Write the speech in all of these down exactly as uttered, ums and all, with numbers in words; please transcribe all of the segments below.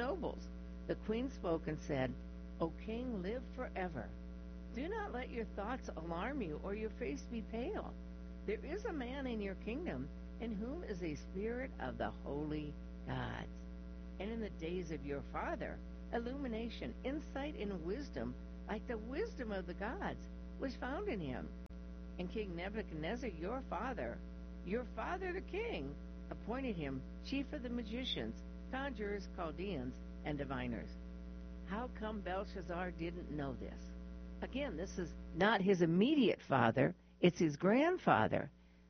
nobles. The queen spoke and said, "O king, live forever. Do not let your thoughts alarm you or your face be pale. There is a man in your kingdom in whom is a spirit of the holy gods. And in the days of your father, illumination, insight, and wisdom, like the wisdom of the gods, was found in him. And King Nebuchadnezzar, your father, your father the king, appointed him chief of the magicians, conjurers, Chaldeans, and diviners." How come Belshazzar didn't know this? Again, this is not his immediate father, it's his grandfather.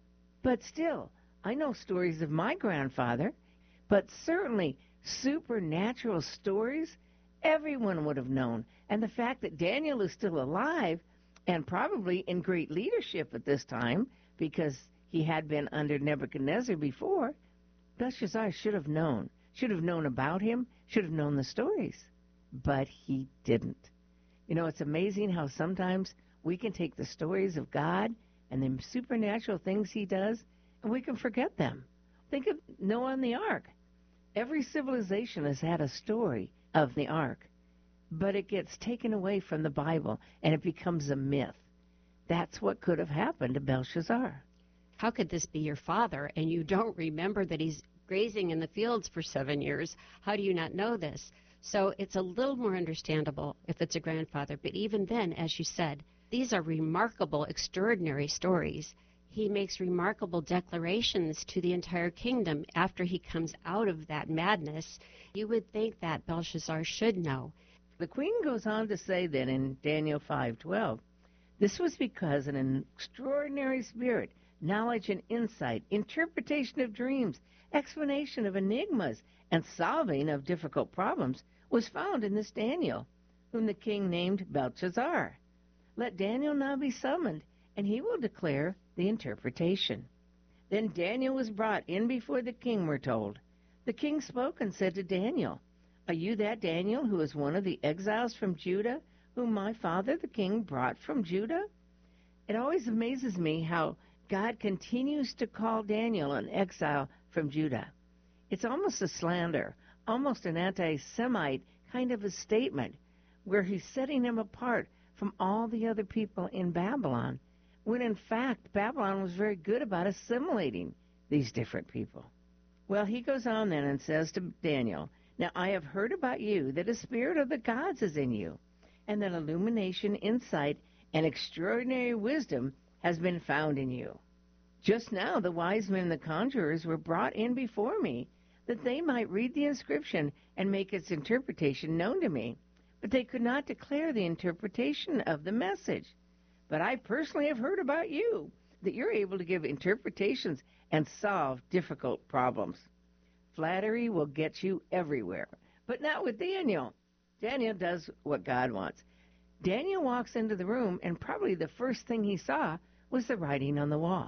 But still, I know stories of my grandfather, but certainly supernatural stories everyone would have known. And the fact that Daniel is still alive and probably in great leadership at this time because he had been under Nebuchadnezzar before, Belshazzar should have known, should have known about him, should have known the stories. But he didn't. You know, it's amazing how sometimes we can take the stories of God and the supernatural things he does, and we can forget them. Think of Noah and the ark. Every civilization has had a story of the ark, but it gets taken away from the Bible, and it becomes a myth. That's what could have happened to Belshazzar. How could this be your father, and you don't remember that he's grazing in the fields for seven years? How do you not know this? So it's a little more understandable if it's a grandfather. But even then, as you said, these are remarkable, extraordinary stories. He makes remarkable declarations to the entire kingdom after he comes out of that madness. You would think that Belshazzar should know. The queen goes on to say then in Daniel five twelve, "This was because an extraordinary spirit, knowledge and insight, interpretation of dreams, explanation of enigmas, and solving of difficult problems was found in this Daniel, whom the king named Belshazzar. Let Daniel now be summoned, and he will declare the interpretation." Then Daniel was brought in before the king, we're told. The king spoke and said to Daniel, "Are you that Daniel who is one of the exiles from Judah, whom my father the king brought from Judah?" It always amazes me how God continues to call Daniel an exile from Judah. It's almost a slander, almost an anti-Semite kind of a statement, where he's setting him apart from all the other people in Babylon, when in fact Babylon was very good about assimilating these different people. Well, he goes on then and says to Daniel, "Now I have heard about you that a spirit of the gods is in you, and that illumination, insight, and extraordinary wisdom has been found in you. Just now the wise men and the conjurers were brought in before me, that they might read the inscription and make its interpretation known to me. But they could not declare the interpretation of the message. But I personally have heard about you, that you're able to give interpretations and solve difficult problems. Flattery will get you everywhere, but not with Daniel. Daniel does what God wants. Daniel walks into the room, and probably the first thing he saw was the writing on the wall.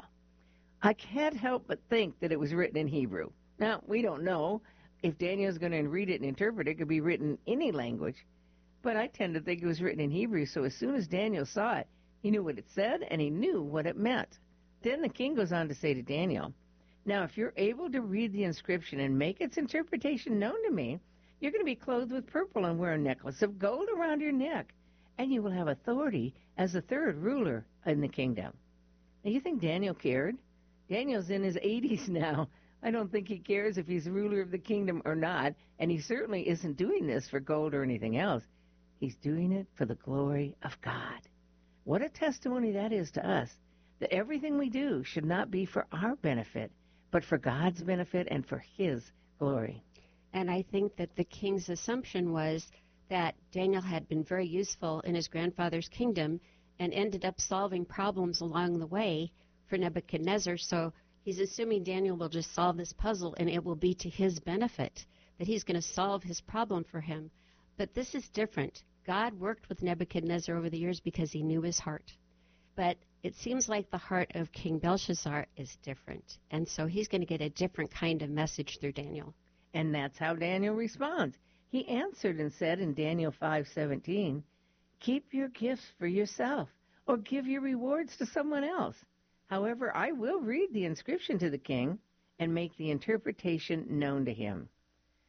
I can't help but think that it was written in Hebrew. Now, we don't know if Daniel's going to read it and interpret it. It could be written in any language. But I tend to think it was written in Hebrew, so as soon as Daniel saw it, he knew what it said, and he knew what it meant. Then the king goes on to say to Daniel, "Now, if you're able to read the inscription and make its interpretation known to me, you're going to be clothed with purple and wear a necklace of gold around your neck, and you will have authority as the third ruler in the kingdom." Now, you think Daniel cared? Daniel's in his eighties now. I don't think he cares if he's ruler of the kingdom or not, and he certainly isn't doing this for gold or anything else. He's doing it for the glory of God. What a testimony that is to us, that everything we do should not be for our benefit, but for God's benefit and for his glory. And I think that the king's assumption was that Daniel had been very useful in his grandfather's kingdom and ended up solving problems along the way for Nebuchadnezzar. So he's assuming Daniel will just solve this puzzle and it will be to his benefit, that he's going to solve his problem for him. But this is different. God worked with Nebuchadnezzar over the years because he knew his heart. But it seems like the heart of King Belshazzar is different. And so he's going to get a different kind of message through Daniel. And that's how Daniel responds. He answered and said in Daniel five seventeen, "Keep your gifts for yourself, or give your rewards to someone else. However, I will read the inscription to the king and make the interpretation known to him."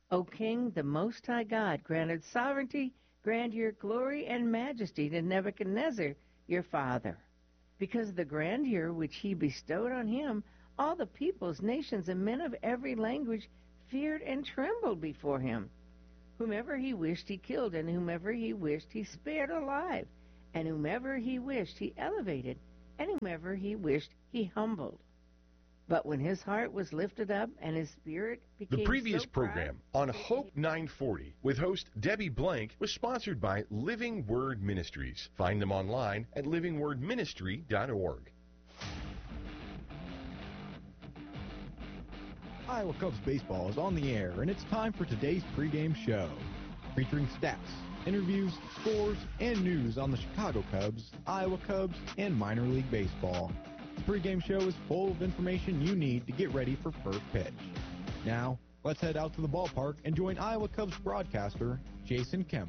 O King, the Most High God granted sovereignty, grandeur, glory, and majesty to Nebuchadnezzar, your father. Because of the grandeur which he bestowed on him, all the peoples, nations, and men of every language feared and trembled before him. Whomever he wished he killed, and whomever he wished he spared alive, and whomever he wished he elevated, and whomever he wished he humbled. But when his heart was lifted up and his spirit became The previous so program proud, on Hope nine forty with host Debbie Blank was sponsored by Living Word Ministries. Find them online at living word ministry dot org. Iowa Cubs baseball is on the air, and it's time for today's pregame show, featuring stats, interviews, scores, and news on the Chicago Cubs, Iowa Cubs, and minor league baseball. The pregame show is full of information you need to get ready for first pitch. Now, let's head out to the ballpark and join Iowa Cubs broadcaster Jason Kemp.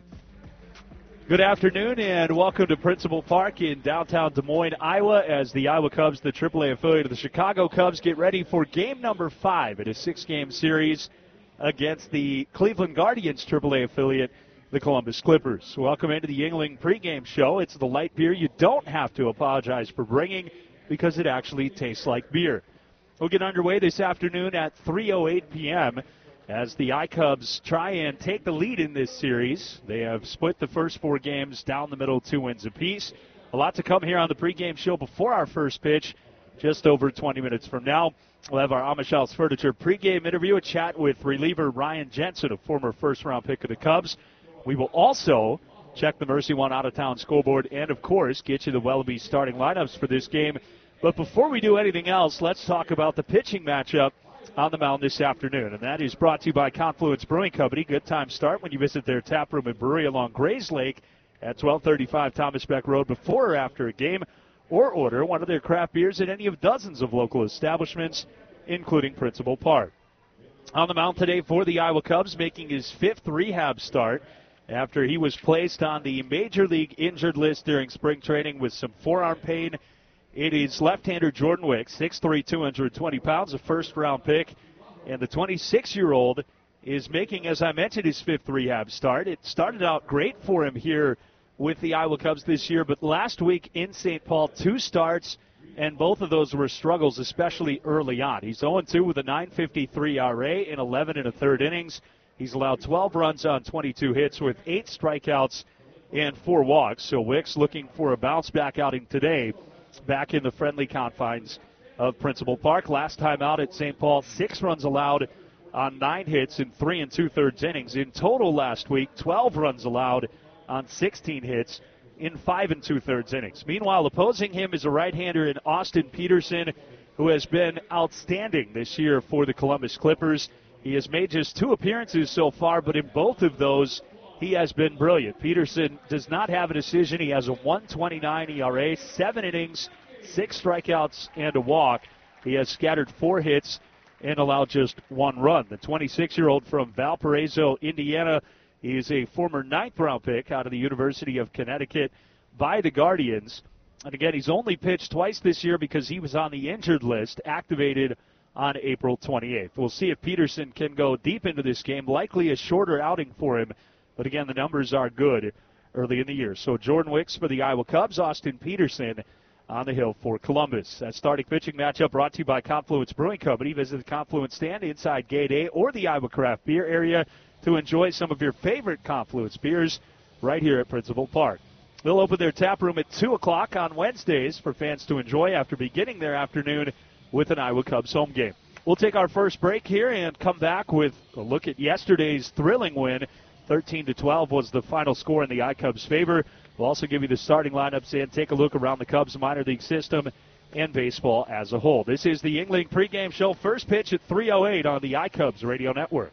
Good afternoon and welcome to Principal Park in downtown Des Moines, Iowa, as the Iowa Cubs, the triple A affiliate of the Chicago Cubs, get ready for game number five in a six-game series against the Cleveland Guardians triple A affiliate, the Columbus Clippers. Welcome into the Yuengling pregame show. It's the light beer you don't have to apologize for bringing because it actually tastes like beer. We'll get underway this afternoon at three oh eight p.m. as the I-Cubs try and take the lead in this series. They have split the first four games down the middle, two wins apiece. A lot to come here on the pregame show before our first pitch, just over twenty minutes from now. We'll have our Amish House Furniture pregame interview, a chat with reliever Ryan Jensen, a former first-round pick of the Cubs. We will also check the Mercy One out-of-town scoreboard and, of course, get you the Wellaby starting lineups for this game. But before we do anything else, let's talk about the pitching matchup on the mound this afternoon, and that is brought to you by Confluence Brewing Company. Good time start when you visit their tap room and brewery along Grays Lake at twelve thirty-five Thomas Beck Road before or after a game, or order one of their craft beers at any of dozens of local establishments, including Principal Park. On the mound today for the Iowa Cubs, making his fifth rehab start after he was placed on the Major League injured list during spring training with some forearm pain. It is left-hander Jordan Wicks, six three, two hundred twenty pounds, a first-round pick. And the twenty-six-year-old is making, as I mentioned, his fifth rehab start. It started out great for him here with the Iowa Cubs this year, but last week in Saint Paul, two starts, and both of those were struggles, especially early on. He's oh and two with a nine fifty-three E R A in eleven and a third innings. He's allowed twelve runs on twenty-two hits with eight strikeouts and four walks. So Wicks looking for a bounce-back outing today, back in the friendly confines of Principal Park. Last time out at Saint Paul, six runs allowed on nine hits in three and two-thirds innings. In total last week, twelve runs allowed on sixteen hits in five and two-thirds innings. Meanwhile, opposing him is a right-hander in Austin Peterson, who has been outstanding this year for the Columbus Clippers. He has made just two appearances so far, but in both of those, he has been brilliant. Peterson does not have a decision. He has a one twenty-nine E R A, seven innings, six strikeouts, and a walk. He has scattered four hits and allowed just one run. The twenty-six-year-old from Valparaiso, Indiana, is a former ninth-round pick out of the University of Connecticut by the Guardians. And again, he's only pitched twice this year because he was on the injured list, activated on April twenty-eighth. We'll see if Peterson can go deep into this game, likely a shorter outing for him. But again, the numbers are good early in the year. So Jordan Wicks for the Iowa Cubs, Austin Peterson on the hill for Columbus. That starting pitching matchup brought to you by Confluence Brewing Company. Visit the Confluence stand inside Gate A or the Iowa Craft Beer area to enjoy some of your favorite Confluence beers right here at Principal Park. They'll open their tap room at two o'clock on Wednesdays for fans to enjoy after beginning their afternoon with an Iowa Cubs home game. We'll take our first break here and come back with a look at yesterday's thrilling win. thirteen to twelve was the final score in the I-Cubs' favor. We'll also give you the starting lineups and take a look around the Cubs minor league system and baseball as a whole. This is the Yuengling pregame show. First pitch at three oh eight on the I-Cubs Radio Network.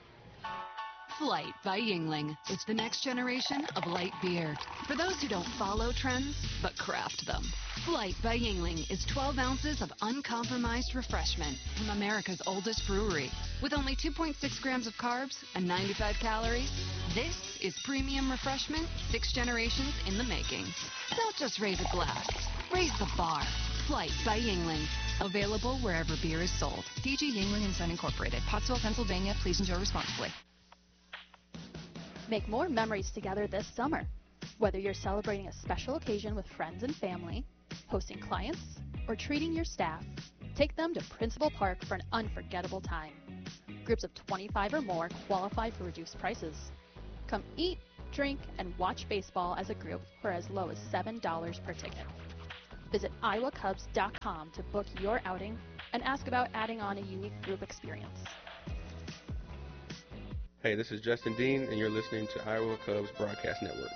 Flight by Yuengling. It's the next generation of light beer. For those who don't follow trends, but craft them. Flight by Yuengling is twelve ounces of uncompromised refreshment from America's oldest brewery. With only two point six grams of carbs and ninety-five calories, this is premium refreshment six generations in the making. Don't just raise a glass. Raise the bar. Flight by Yuengling. Available wherever beer is sold. D G Yuengling and Son Incorporated. Pottsville, Pennsylvania. Please enjoy responsibly. Make more memories together this summer. Whether you're celebrating a special occasion with friends and family, hosting clients, or treating your staff, take them to Principal Park for an unforgettable time. Groups of twenty-five or more qualify for reduced prices. Come eat, drink, and watch baseball as a group for as low as seven dollars per ticket. Visit iowa cubs dot com to book your outing and ask about adding on a unique group experience. Hey, this is Justin Dean, and you're listening to Iowa Cubs Broadcast Network.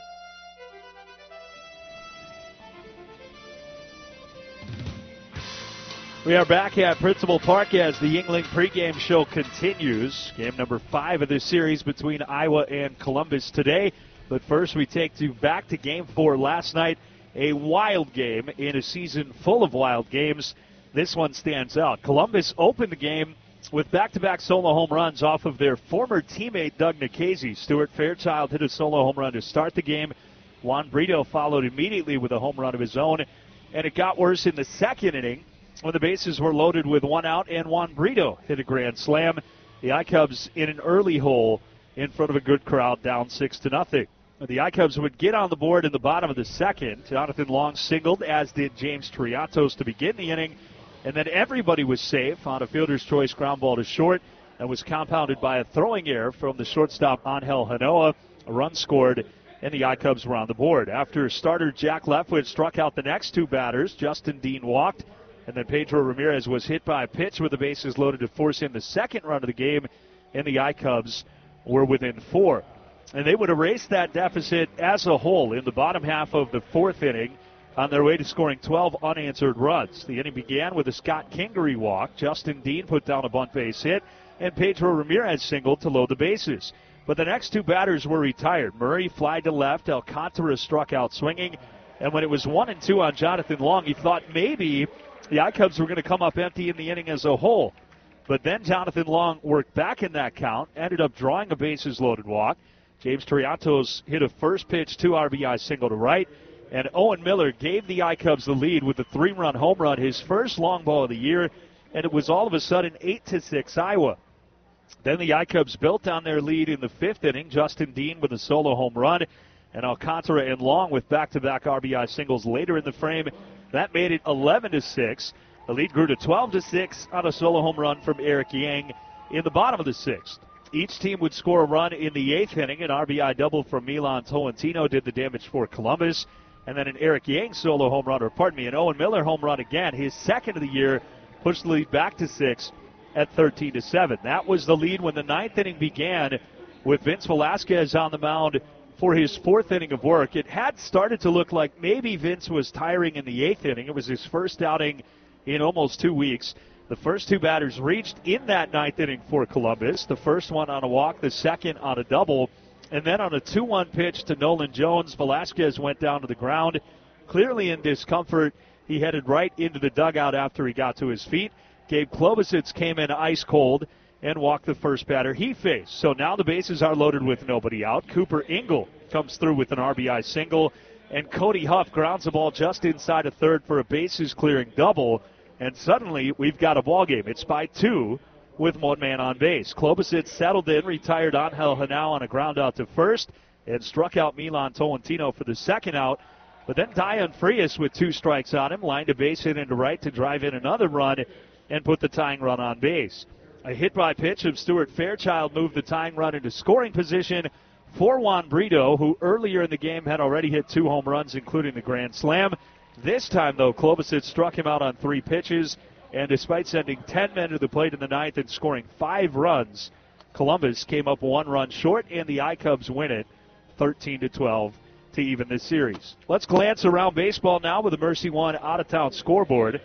We are back at Principal Park as the Yuengling pregame show continues. Game number five of this series between Iowa and Columbus today. But first, we take you back to game four last night. A wild game in a season full of wild games. This one stands out. Columbus opened the game with back-to-back solo home runs off of their former teammate Doug Nikhazy. Stuart Fairchild hit a solo home run to start the game. Juan Brito followed immediately with a home run of his own. And it got worse in the second inning when the bases were loaded with one out and Juan Brito hit a grand slam. The I-Cubs in an early hole in front of a good crowd, down six to nothing. The I-Cubs would get on the board in the bottom of the second. Jonathan Long singled, as did James Triantos to begin the inning. And then everybody was safe on a fielder's choice ground ball to short and was compounded by a throwing error from the shortstop Angel Hanoa. A run scored, and the I-Cubs were on the board. After starter Jack Leftwich struck out the next two batters, Justin Dean walked, and then Pedro Ramirez was hit by a pitch with the bases loaded to force in the second run of the game, and the I-Cubs were within four. And they would erase that deficit as a whole in the bottom half of the fourth inning, on their way to scoring twelve unanswered runs. The inning began with a Scott Kingery walk. Justin Dean put down a bunt base hit, and Pedro Ramirez singled to load the bases. But the next two batters were retired. Murray flied to left. Alcantara struck out swinging. And when it was one and two on Jonathan Long, he thought maybe the I-Cubs were going to come up empty in the inning as a whole. But then Jonathan Long worked back in that count, ended up drawing a bases-loaded walk. James Triantos hit a first pitch, two R B I single to right. And Owen Miller gave the I-Cubs the lead with a three-run home run, his first long ball of the year, and it was all of a sudden eight to six Iowa. Then the I-Cubs built on their lead in the fifth inning. Justin Dean with a solo home run, and Alcantara and Long with back-to-back R B I singles later in the frame. That made it eleven to six. The lead grew to twelve to six on a solo home run from Eric Yang in the bottom of the sixth. Each team would score a run in the eighth inning. An R B I double from Milan Tolentino did the damage for Columbus. And then an Eric Yang solo home run, or pardon me, an Owen Miller home run again, his second of the year, pushed the lead back to six at thirteen to seven. That was the lead when the ninth inning began, with Vince Velasquez on the mound for his fourth inning of work. It had started to look like maybe Vince was tiring in the eighth inning. It was his first outing in almost two weeks. The first two batters reached in that ninth inning for Columbus. The first one on a walk, the second on a double. And then on a two one pitch to Nolan Jones, Velasquez went down to the ground. Clearly in discomfort, he headed right into the dugout after he got to his feet. Gabe Klobosits came in ice cold and walked the first batter he faced. So now the bases are loaded with nobody out. Cooper Ingle comes through with an R B I single, and Cody Huff grounds the ball just inside of third for a bases-clearing double. And suddenly we've got a ball game. It's by two with one man on base. Klobosits settled in, retired Angel Hanau on a ground out to first, and struck out Milan Tolentino for the second out. But then Dion Frias, with two strikes on him, lined a base hit into right to drive in another run and put the tying run on base. A hit by pitch of Stuart Fairchild moved the tying run into scoring position for Juan Brito, who earlier in the game had already hit two home runs, including the grand slam. This time, though, Klobosits struck him out on three pitches. And despite sending ten men to the plate in the ninth and scoring five runs, Columbus came up one run short, and the I-Cubs win it thirteen to twelve to even this series. Let's glance around baseball now with the Mercy One out-of-town scoreboard.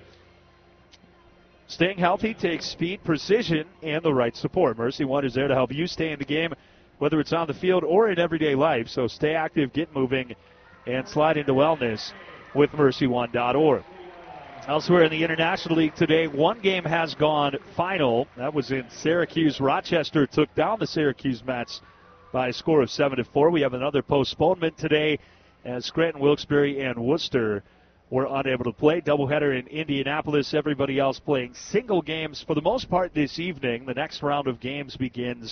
Staying healthy takes speed, precision, and the right support. Mercy One is there to help you stay in the game, whether it's on the field or in everyday life. So stay active, get moving, and slide into wellness with mercy one dot org. Elsewhere in the International League today, one game has gone final. That was in Syracuse. Rochester took down the Syracuse Mets by a score of seven to four. We have another postponement today as Scranton, Wilkes-Barre, and Worcester were unable to play. Doubleheader in Indianapolis. Everybody else playing single games for the most part this evening. The next round of games begins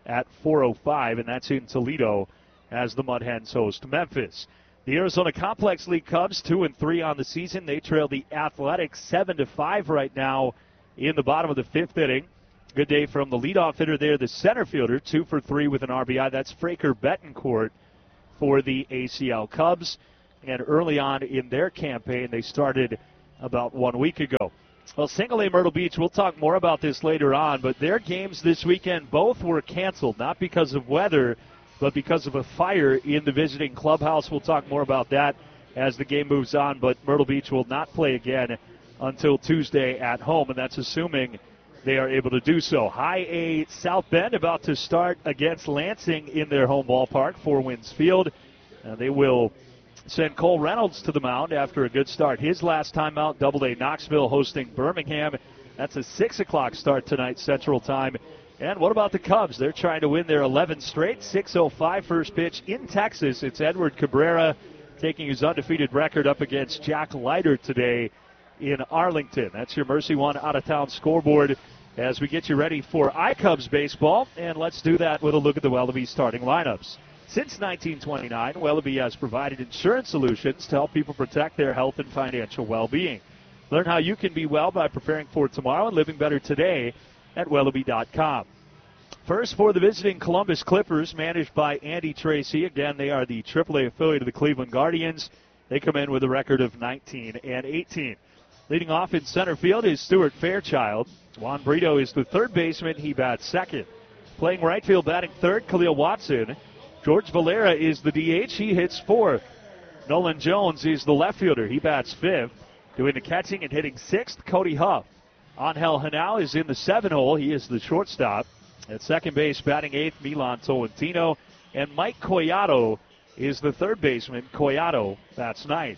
at four oh five, and that's in Toledo as the Mud Hens host Memphis. The Arizona Complex League Cubs, two and three on the season. They trail the Athletics seven to five right now in the bottom of the fifth inning. Good day from the leadoff hitter there, the center fielder, two for three with an R B I. That's Fraker Betancourt for the A C L Cubs. And early on in their campaign, they started about one week ago. Well, Single A Myrtle Beach, we'll talk more about this later on, but their games this weekend both were canceled, not because of weather, but because of a fire in the visiting clubhouse. We'll talk more about that as the game moves on, but Myrtle Beach will not play again until Tuesday at home, and that's assuming they are able to do so. High A South Bend about to start against Lansing in their home ballpark, Four Winds Field. Uh, they will send Cole Reynolds to the mound after a good start. His last time out, Double A Knoxville hosting Birmingham. That's a six o'clock start tonight, Central Time. And what about the Cubs? They're trying to win their eleventh straight. six oh five first pitch in Texas. It's Edward Cabrera taking his undefeated record up against Jack Leiter today in Arlington. That's your Mercy One out-of-town scoreboard as we get you ready for iCubs baseball. And let's do that with a look at the Wellaby starting lineups. Since nineteen twenty-nine, Wellaby has provided insurance solutions to help people protect their health and financial well-being. Learn how you can be well by preparing for tomorrow and living better today at Wellaby dot com. First for the visiting Columbus Clippers, managed by Andy Tracy. Again, they are the triple A affiliate of the Cleveland Guardians. They come in with a record of nineteen and eighteen. Leading off in center field is Stuart Fairchild. Juan Brito is the third baseman. He bats second. Playing right field, batting third, Khalil Watson. George Valera is the D H. He hits fourth. Nolan Jones is the left fielder. He bats fifth. Doing the catching and hitting sixth, Cody Huff. Angel Hanal is in the seven hole. He is the shortstop. At second base, batting eighth, Milan Tolentino. And Mike Collado is the third baseman. Collado bats ninth.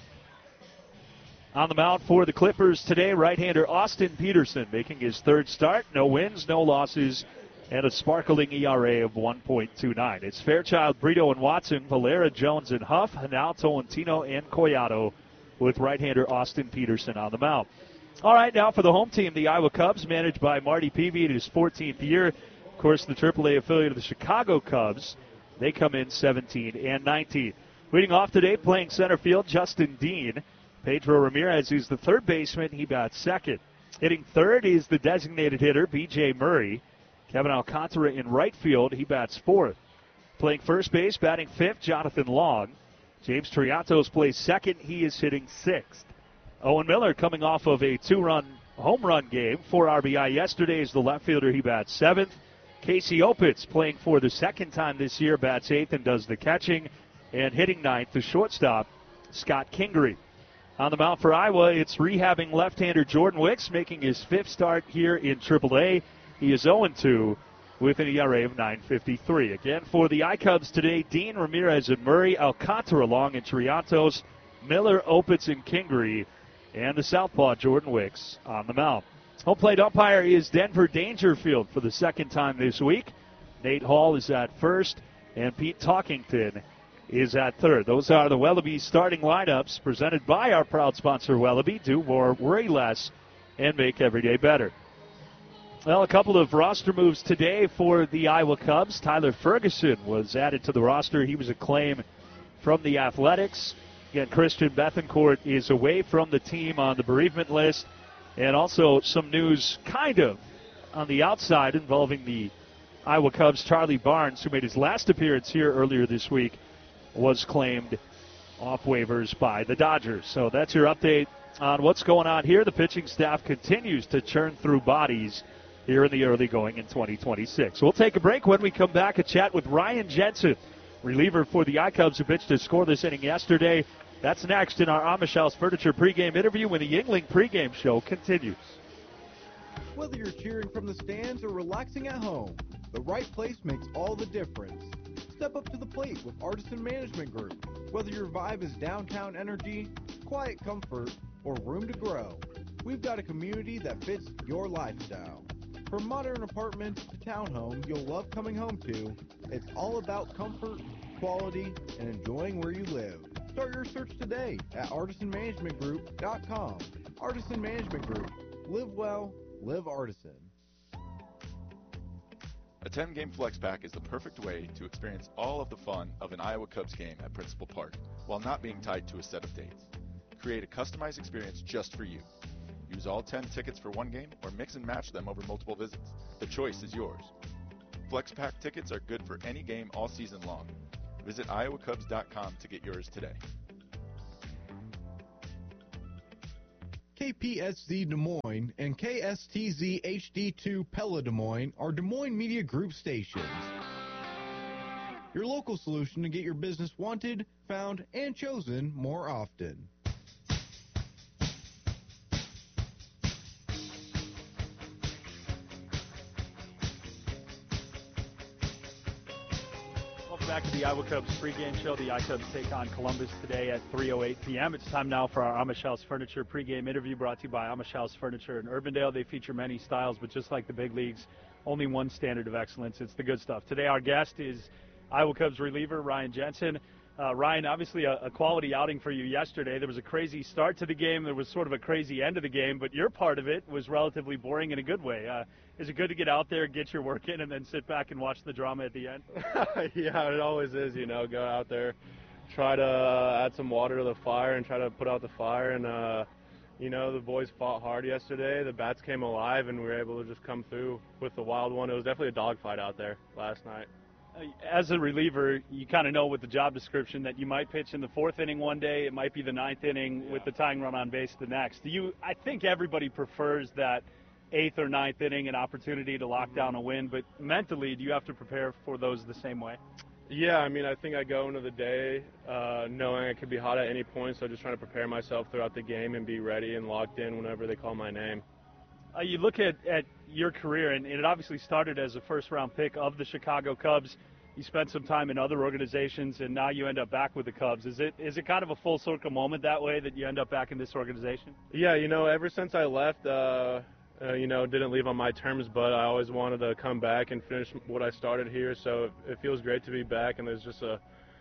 On the mound for the Clippers today, right-hander Austin Peterson making his third start. No wins, no losses, and a sparkling E R A of one point two nine. It's Fairchild, Brito, and Watson, Valera, Jones, and Huff, Hanal, Tolentino, and Collado, with right-hander Austin Peterson on the mound. All right, now for the home team, the Iowa Cubs, managed by Marty Peavy in his fourteenth year. Of course, the triple A affiliate of the Chicago Cubs. They come in seventeen and nineteen. Leading off today, playing center field, Justin Dean. Pedro Ramirez is the third baseman. He bats second. Hitting third is the designated hitter, B J Murray. Kevin Alcantara in right field. He bats fourth. Playing first base, batting fifth, Jonathan Long. James Triantos plays second. He is hitting sixth. Owen Miller coming off of a two-run home run game, four R B I yesterday, is the left fielder. He bats seventh. Casey Opitz playing for the second time this year, bats eighth and does the catching. And hitting ninth, the shortstop, Scott Kingery. On the mound for Iowa, it's rehabbing left-hander Jordan Wicks, making his fifth start here in triple A. He is oh and two with an E R A of nine fifty-three. Again, for the iCubs today, Dean, Ramirez, and Murray, Alcantara, Long, and Triantos, Miller, Opitz, and Kingery, and the southpaw Jordan Wicks on the mound. Home plate umpire is Denver Dangerfield for the second time this week. Nate Hall is at first, and Pete Talkington is at third. Those are the Wellaby starting lineups presented by our proud sponsor, Wellaby. Do more, worry less, and make every day better. Well, a couple of roster moves today for the Iowa Cubs. Tyler Ferguson was added to the roster. He was a claim from the Athletics. Again, Christian Bethencourt is away from the team on the bereavement list. And also some news kind of on the outside involving the Iowa Cubs. Charlie Barnes, who made his last appearance here earlier this week, was claimed off waivers by the Dodgers. So that's your update on what's going on here. The pitching staff continues to churn through bodies here in the early going in twenty twenty-six. We'll take a break. When we come back, a chat with Ryan Jensen, reliever for the iCubs, who pitched a scoreless inning yesterday. That's next in our Amish House Furniture pregame interview when the Yuengling pregame show continues. Whether you're cheering from the stands or relaxing at home, the right place makes all the difference. Step up to the plate with Artisan Management Group. Whether your vibe is downtown energy, quiet comfort, or room to grow, we've got a community that fits your lifestyle. From modern apartments to townhomes you'll love coming home to, it's all about comfort, quality, and enjoying where you live. Start your search today at artisan management group dot com. Artisan Management Group. Live well, live Artisan. A ten-game flex pack is the perfect way to experience all of the fun of an Iowa Cubs game at Principal Park while not being tied to a set of dates. Create a customized experience just for you. Use all ten tickets for one game or mix and match them over multiple visits. The choice is yours. Flex pack tickets are good for any game all season long. Visit iowa cubs dot com to get yours today. K P S Z Des Moines and K S T Z H D two Pella Des Moines are Des Moines Media Group stations. Your local solution to get your business wanted, found, and chosen more often. Back to the Iowa Cubs pregame show. The iCubs take on Columbus today at three oh eight p.m. It's time now for our Amish House Furniture pregame interview brought to you by Amish House Furniture in Urbandale. They feature many styles, but just like the big leagues, only one standard of excellence. It's the good stuff. Today our guest is Iowa Cubs reliever Ryan Jensen. Uh, Ryan, obviously a, a quality outing for you yesterday. There was a crazy start to the game. There was sort of a crazy end of the game, but your part of it was relatively boring in a good way. Uh, is it good to get out there, get your work in, and then sit back and watch the drama at the end? Yeah, it always is, you know, go out there, try to uh, add some water to the fire and try to put out the fire. And, uh, you know, the boys fought hard yesterday. The bats came alive, and we were able to just come through with the wild one. It was definitely a dogfight out there last night. As a reliever, you kind of know with the job description that you might pitch in the fourth inning one day, it might be the ninth inning yeah. with the tying run on base the next. Do you? I think everybody prefers that eighth or ninth inning, an opportunity to lock mm-hmm. down a win, but mentally, do you have to prepare for those the same way? Yeah, I mean, I think I go into the day uh, knowing I could be hot at any point, so just trying to prepare myself throughout the game and be ready and locked in whenever they call my name. Uh, you look at, at your career, and it obviously started as a first-round pick of the Chicago Cubs. You spent some time in other organizations, and now you end up back with the Cubs. Is it is it kind of a full-circle moment that way that you end up back in this organization? Yeah, you know, ever since I left, uh, uh, you know, didn't leave on my terms, but I always wanted to come back and finish what I started here, so it, it feels great to be back, and there's just a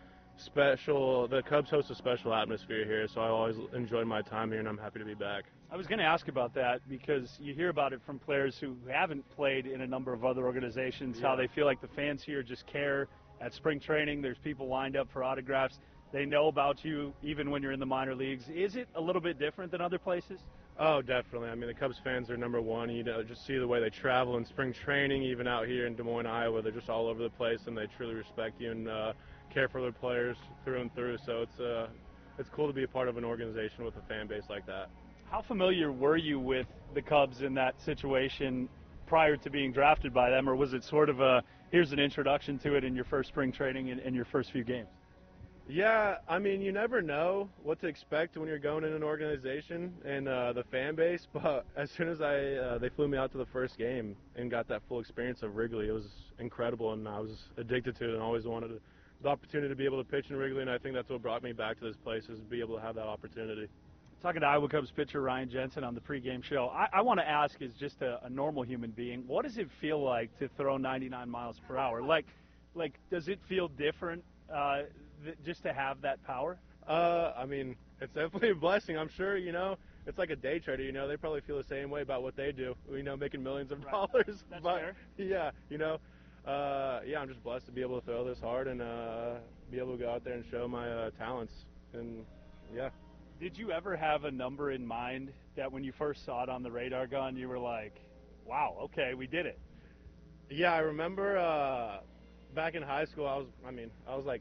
special, the Cubs host a special atmosphere here, so I always enjoyed my time here, and I'm happy to be back. I was going to ask about that because you hear about it from players who haven't played in a number of other organizations, yeah. how they feel like the fans here just care. At spring training, there's people lined up for autographs. They know about you even when you're in the minor leagues. Is it a little bit different than other places? Oh, definitely. I mean, the Cubs fans are number one. You know, just see the way they travel in spring training, even out here in Des Moines, Iowa. They're just all over the place, and they truly respect you and uh, care for their players through and through. So it's uh, it's cool to be a part of an organization with a fan base like that. How familiar were you with the Cubs in that situation prior to being drafted by them, or was it sort of a, here's an introduction to it in your first spring training and in your first few games? Yeah, I mean, you never know what to expect when you're going in an organization and uh, the fan base, but as soon as I uh, they flew me out to the first game and got that full experience of Wrigley, it was incredible, and I was addicted to it and always wanted to, the opportunity to be able to pitch in Wrigley, and I think that's what brought me back to this place, is to be able to have that opportunity. Talking to Iowa Cubs pitcher Ryan Jensen on the pregame show. I, I want to ask, as just a, a normal human being, what does it feel like to throw ninety-nine miles per hour? Like, like, does it feel different uh, th- just to have that power? Uh, I mean, it's definitely a blessing. I'm sure, you know, it's like a day trader. You know, they probably feel the same way about what they do. You know, making millions of dollars. Right. That's but, fair. Yeah, you know, uh, yeah, I'm just blessed to be able to throw this hard and uh, be able to go out there and show my uh, talents. And yeah. Did you ever have a number in mind that when you first saw it on the radar gun, you were like, wow, okay, we did it? Yeah, I remember uh, back in high school, I was, I mean, I was like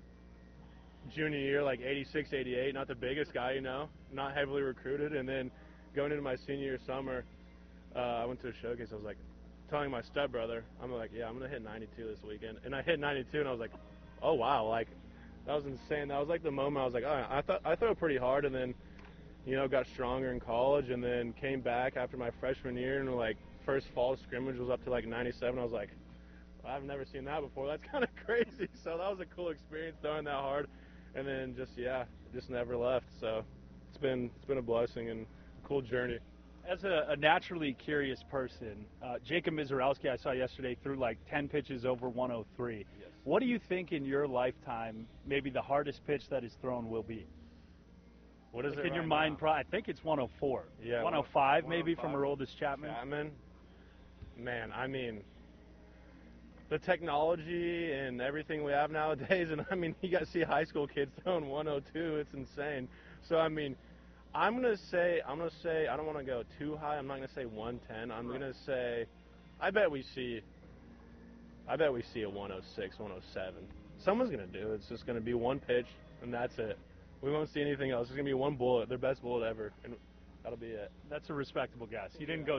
junior year, like eighty-six, eighty-eight, not the biggest guy, you know, not heavily recruited. And then going into my senior year summer, uh, I went to a showcase. I was like telling my stepbrother, I'm like, yeah, I'm going to hit ninety-two this weekend. And I hit ninety-two, and I was like, oh, wow, like, that was insane. That was like the moment I was like, oh, I thought I threw it pretty hard, and then, you know, got stronger in college, and then came back after my freshman year, and like first fall scrimmage was up to like ninety-seven. I was like, well, I've never seen that before. That's kind of crazy. So that was a cool experience throwing that hard, and then just yeah, just never left. So it's been it's been a blessing and a cool journey. As a, a naturally curious person, uh, Jacob Mizorowski I saw yesterday threw like ten pitches over one oh three. Yes. What do you think in your lifetime maybe the hardest pitch that is thrown will be? What is like it in right your mind? now? I think it's one oh four. Yeah, one oh five one oh five maybe from Aroldis Chapman. Chapman. Man, I mean, the technology and everything we have nowadays, and I mean, you got to see high school kids throwing one oh two. It's insane. So I mean, I'm gonna say I'm gonna say I don't want to go too high. I'm not gonna say one ten. I'm right. gonna say I bet we see I bet we see a one oh six, one oh seven. Someone's gonna do it. It's just gonna be one pitch, and that's it. We won't see anything else. It's gonna be one bullet, their best bullet ever, and that'll be it. That's a respectable guess. You didn't go